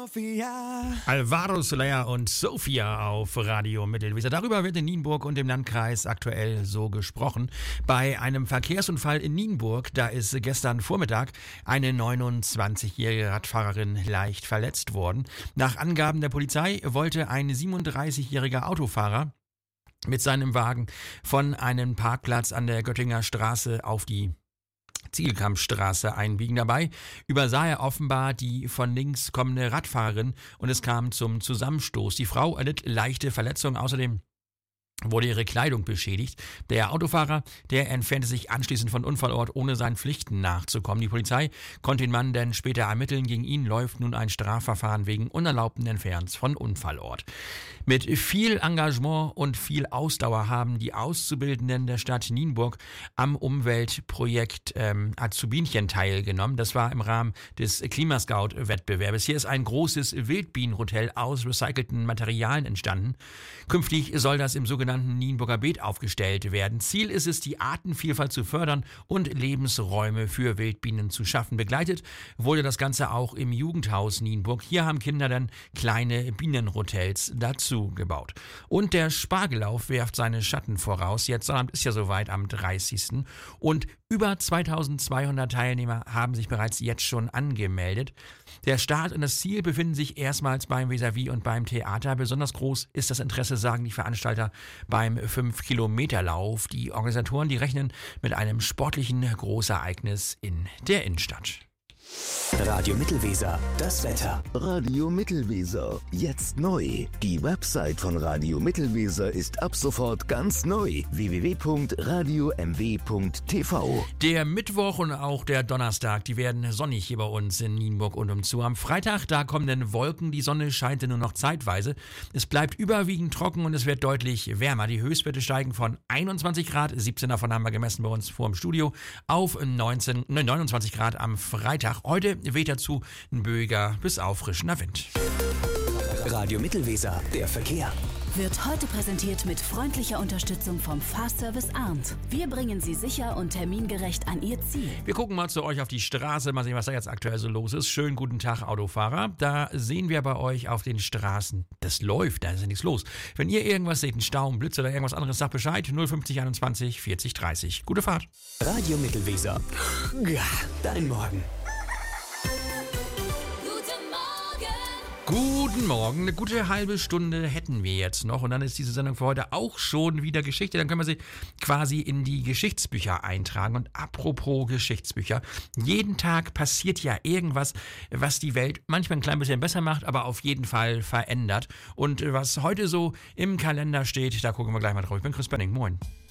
Sophia. Alvaro Soler und Sophia auf Radio Mittelweser. Darüber wird in Nienburg und im Landkreis aktuell so gesprochen. Bei einem Verkehrsunfall in Nienburg, da ist gestern Vormittag eine 29-jährige Radfahrerin leicht verletzt worden. Nach Angaben der Polizei wollte ein 37-jähriger Autofahrer mit seinem Wagen von einem Parkplatz an der Göttinger Straße auf die Zielkampfstraße einbiegen. Dabei übersah er offenbar die von links kommende Radfahrerin und es kam zum Zusammenstoß. Die Frau erlitt leichte Verletzungen, außerdem wurde ihre Kleidung beschädigt. Der Autofahrer, der entfernte sich anschließend von Unfallort, ohne seinen Pflichten nachzukommen. Die Polizei konnte den Mann dann später ermitteln. Gegen ihn läuft nun ein Strafverfahren wegen unerlaubten Entfernens von Unfallort. Mit viel Engagement und viel Ausdauer haben die Auszubildenden der Stadt Nienburg am Umweltprojekt Azubinchen teilgenommen. Das war im Rahmen des Klimascout-Wettbewerbes. Hier ist ein großes Wildbienenhotel aus recycelten Materialien entstanden. Künftig soll das im sogenannten Nienburger Beet aufgestellt werden. Ziel ist es, die Artenvielfalt zu fördern und Lebensräume für Wildbienen zu schaffen. Begleitet wurde das Ganze auch im Jugendhaus Nienburg. Hier haben Kinder dann kleine Bienenhotels dazu gebaut. Und der Spargellauf wirft seine Schatten voraus. Jetzt Sonnabend ist ja soweit am 30. Und über 2200 Teilnehmer haben sich bereits jetzt schon angemeldet. Der Start und das Ziel befinden sich erstmals beim Vis-à-vis und beim Theater. Besonders groß ist das Interesse, sagen die Veranstalter, beim 5-Kilometer-Lauf. Die Organisatoren, die rechnen mit einem sportlichen Großereignis in der Innenstadt. Radio Mittelweser, das Wetter. Radio Mittelweser, jetzt neu. Die Website von Radio Mittelweser ist ab sofort ganz neu. www.radiomw.tv. Der Mittwoch und auch der Donnerstag, die werden sonnig hier bei uns in Nienburg und umzu. Am Freitag, da kommen dann Wolken, die Sonne scheint nur noch zeitweise. Es bleibt überwiegend trocken und es wird deutlich wärmer. Die Höchstwerte steigen von 21 Grad, 17 davon haben wir gemessen bei uns vor dem Studio, auf 29 Grad am Freitag. Heute weht dazu ein böiger bis auffrischender Wind. Radio Mittelweser, der Verkehr. Wird heute präsentiert mit freundlicher Unterstützung vom Fahrservice Arndt. Wir bringen Sie sicher und termingerecht an Ihr Ziel. Wir gucken mal zu euch auf die Straße, mal sehen, was da jetzt aktuell so los ist. Schönen guten Tag, Autofahrer. Da sehen wir bei euch auf den Straßen, das läuft, da ist ja nichts los. Wenn ihr irgendwas seht, einen Stau, einen Blitz oder irgendwas anderes, sagt Bescheid. 050 21 40 30. Gute Fahrt. Radio Mittelweser. Ja, dein Morgen. Guten Morgen, eine gute halbe Stunde hätten wir jetzt noch und dann ist diese Sendung für heute auch schon wieder Geschichte. Dann können wir sie quasi in die Geschichtsbücher eintragen. Und apropos Geschichtsbücher, jeden Tag passiert ja irgendwas, was die Welt manchmal ein klein bisschen besser macht, aber auf jeden Fall verändert. Und was heute so im Kalender steht, da gucken wir gleich mal drauf. Ich bin Chris Benning, moin.